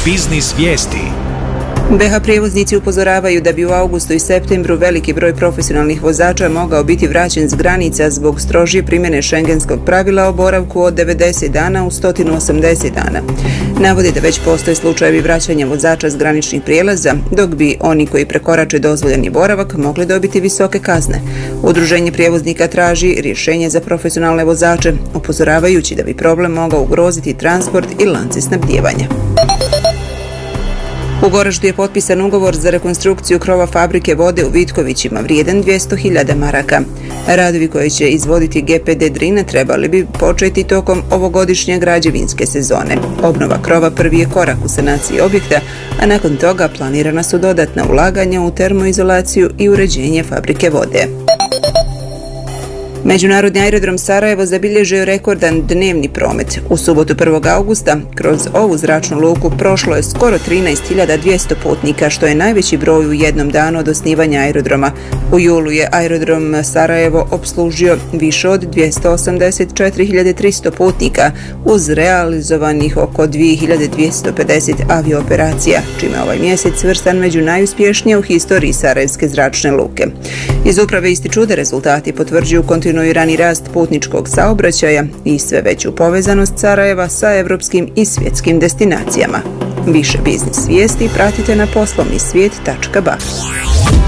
Biznis vijesti. BH prijevoznici upozoravaju da bi u augustu i septembru veliki broj profesionalnih vozača mogao biti vraćen s granica zbog strožije primjene šengenskog pravila o boravku od 90 dana u 180 dana. Navode da već postoje slučajevi vraćanja vozača s graničnih prijelaza, dok bi oni koji prekorače dozvoljeni boravak mogli dobiti visoke kazne. Udruženje prijevoznika traži rješenje za profesionalne vozače, upozoravajući da bi problem mogao ugroziti transport i lance snabdijevanja. U Goraždu je potpisan ugovor za rekonstrukciju krova fabrike vode u Vitkovićima vrijedan 200.000 maraka. Radovi koje će izvoditi GPD Drine trebali bi početi tokom ovogodišnje građevinske sezone. Obnova krova prvi je korak u sanaciji objekta, a nakon toga planirana su dodatna ulaganja u termoizolaciju i uređenje fabrike vode. Međunarodni aerodrom Sarajevo zabilježio je rekordan dnevni promet. U subotu 1. augusta kroz ovu zračnu luku prošlo je skoro 13.200 putnika, što je najveći broj u jednom danu od osnivanja aerodroma. U julu je aerodrom Sarajevo opslužio više od 284.300 putnika uz realizovanih oko 2.250 aviooperacija, čime ovaj mjesec svrstan među najuspješnije u historiji Sarajevske zračne luke. Iz uprave ističu da rezultati potvrđuju kontinuirani rast putničkog saobraćaja i sve veću povezanost Sarajeva sa evropskim i svjetskim destinacijama. Više biznis vijesti pratite na poslovnisvijet.ba.